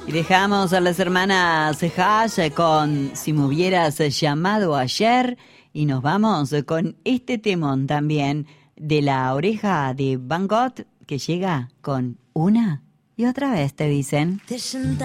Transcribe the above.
Y dejamos a las hermanas Hash con Si me hubieras llamado ayer. Y nos vamos con este temón también de La Oreja de Van Gogh, que llega con Una y Otra Vez, te dicen.